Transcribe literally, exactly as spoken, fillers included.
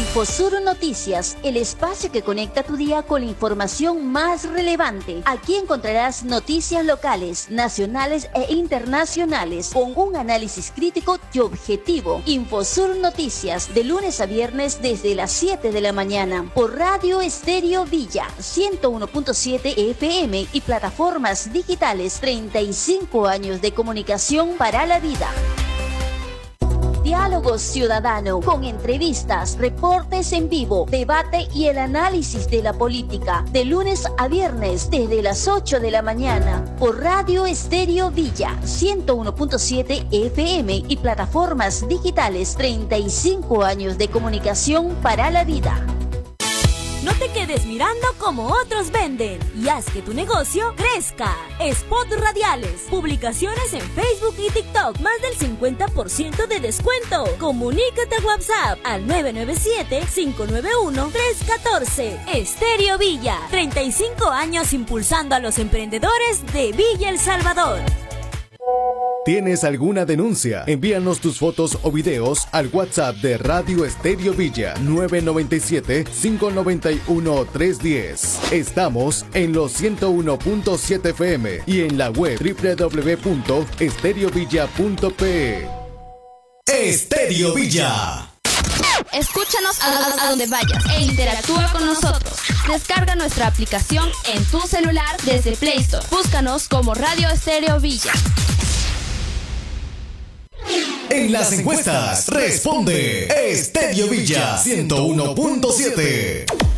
Infosur Noticias, el espacio que conecta tu día con la información más relevante. Aquí encontrarás noticias locales, nacionales e internacionales con un análisis crítico y objetivo. Infosur Noticias, de lunes a viernes desde las siete de la mañana por Radio Estéreo Villa ciento uno punto siete F M y plataformas digitales. treinta y cinco años de comunicación para la vida. Diálogo ciudadano con entrevistas, reportes en vivo, debate y el análisis de la política. De lunes a viernes desde las ocho de la mañana por Radio Estéreo Villa ciento uno punto siete F M y plataformas digitales. treinta y cinco años de comunicación para la vida. No te quedes mirando como otros venden y haz que tu negocio crezca. Spots radiales, publicaciones en Facebook y TikTok, más del cincuenta por ciento de descuento. Comunícate a WhatsApp al nueve nueve siete, cinco nueve uno, tres uno cuatro. Estéreo Villa, treinta y cinco años impulsando a los emprendedores de Villa El Salvador. ¿Tienes alguna denuncia? Envíanos tus fotos o videos al WhatsApp de Radio Estéreo Villa nueve nueve siete, cinco nueve uno, tres uno cero. Estamos en los ciento uno punto siete F M y en la web doble u doble u doble u punto estereovilla punto pe. Estéreo Villa. Escúchanos a, a, a donde vayas e interactúa con nosotros. Descarga nuestra aplicación en tu celular desde Play Store. Búscanos como Radio Estéreo Villa. En las encuestas responde Estéreo Villa ciento uno punto siete.